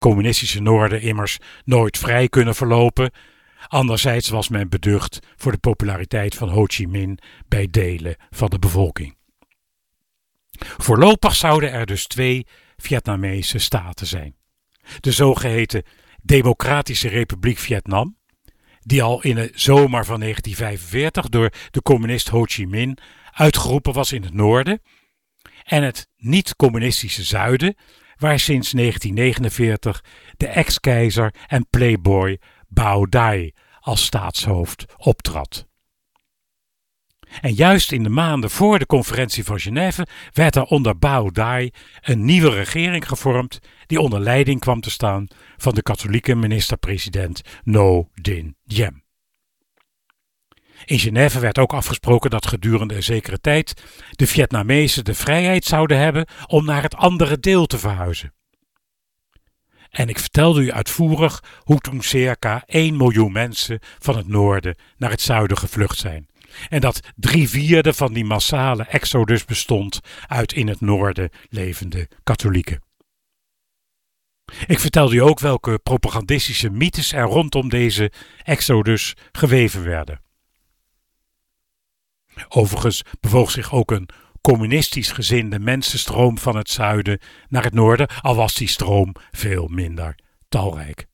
communistische noorden immers nooit vrij kunnen verlopen. Anderzijds was men beducht voor de populariteit van Ho Chi Minh bij delen van de bevolking. Voorlopig zouden er dus 2 Vietnamese staten zijn. De zogeheten Democratische Republiek Vietnam, die al in de zomer van 1945 door de communist Ho Chi Minh uitgeroepen was in het noorden, en het niet-communistische zuiden, waar sinds 1949 de ex-keizer en playboy Bao Dai als staatshoofd optrad. En juist in de maanden voor de conferentie van Genève werd er onder Bao Dai een nieuwe regering gevormd die onder leiding kwam te staan van de katholieke minister-president Ngo Dinh Diem. In Genève werd ook afgesproken dat gedurende een zekere tijd de Vietnamezen de vrijheid zouden hebben om naar het andere deel te verhuizen. En ik vertelde u uitvoerig hoe toen circa 1 miljoen mensen van het noorden naar het zuiden gevlucht zijn. En dat 3/4 van die massale exodus bestond uit in het noorden levende katholieken. Ik vertelde u ook welke propagandistische mythes er rondom deze exodus geweven werden. Overigens bewoog zich ook een communistisch gezinde mensenstroom van het zuiden naar het noorden, al was die stroom veel minder talrijk.